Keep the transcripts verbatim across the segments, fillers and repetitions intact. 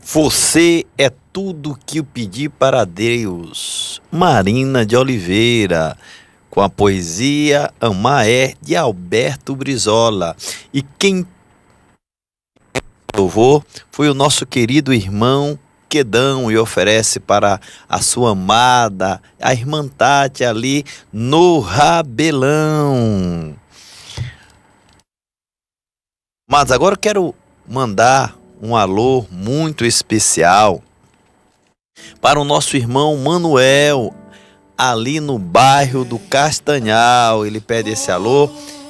Você é tudo que eu pedi para Deus. Marina de Oliveira, com a poesia Amar é de Alberto Brizola. E quem louvou foi o nosso querido irmão Quedão e oferece para a sua amada, a irmã Tati ali no Rabelão. Mas agora eu quero mandar um alô muito especial para o nosso irmão Manuel, ali no bairro do Castanhal. Ele pede esse alô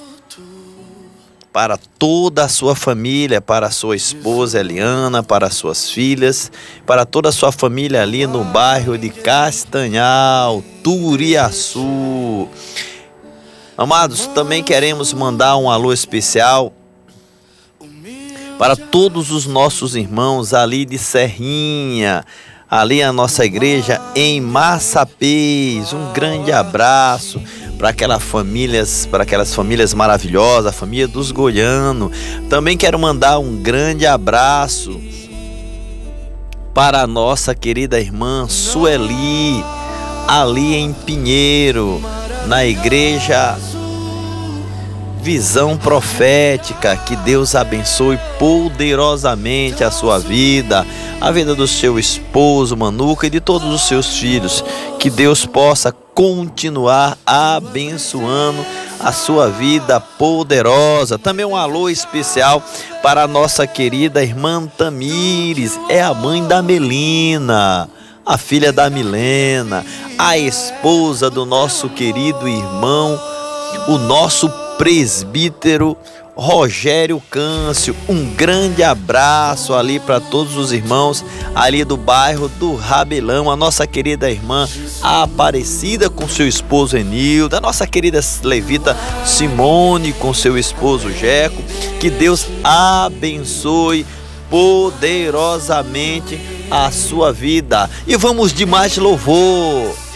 para toda a sua família, para a sua esposa Eliana, para as suas filhas, para toda a sua família ali no bairro de Castanhal, Turiaçu. Amados, também queremos mandar um alô especial para todos os nossos irmãos ali de Serrinha, ali a nossa igreja em Massapês. Um grande abraço para aquelas famílias, para aquelas famílias maravilhosas, a família dos Goianos. Também quero mandar um grande abraço para a nossa querida irmã Sueli, ali em Pinheiro, na igreja Visão Profética. Que Deus abençoe poderosamente a sua vida, a vida do seu esposo Manuca e de todos os seus filhos. Que Deus possa continuar abençoando a sua vida poderosa. Também um alô especial para a nossa querida irmã Tamires, é a mãe da Melina, a filha da Milena, a esposa do nosso querido irmão, o nosso presbítero Rogério Câncio. Um grande abraço ali para todos os irmãos ali do bairro do Rabelão, a nossa querida irmã Aparecida com seu esposo Enildo, a nossa querida levita Simone com seu esposo Jeco. Que Deus abençoe poderosamente a sua vida. E vamos de mais louvor.